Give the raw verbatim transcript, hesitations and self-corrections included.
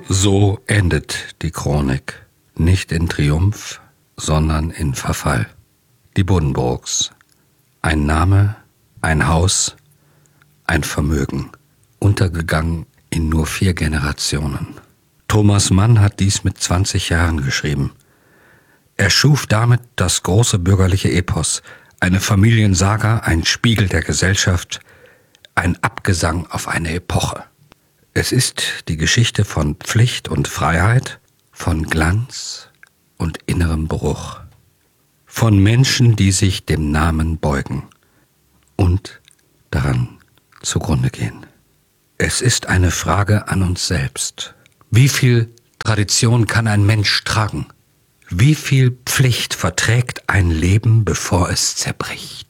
So endet die Chronik, nicht in Triumph, sondern in Verfall. Die Buddenbrooks. Ein Name, ein Haus, ein Vermögen, untergegangen in nur vier Generationen. Thomas Mann hat dies mit zwanzig Jahren geschrieben. Er schuf damit das große bürgerliche Epos, eine Familiensaga, ein Spiegel der Gesellschaft, ein Abgesang auf eine Epoche. Es ist die Geschichte von Pflicht und Freiheit, von Glanz und innerem Bruch, von Menschen, die sich dem Namen beugen und daran zugrunde gehen. Es ist eine Frage an uns selbst. Wie viel Tradition kann ein Mensch tragen? Wie viel Pflicht verträgt ein Leben, bevor es zerbricht?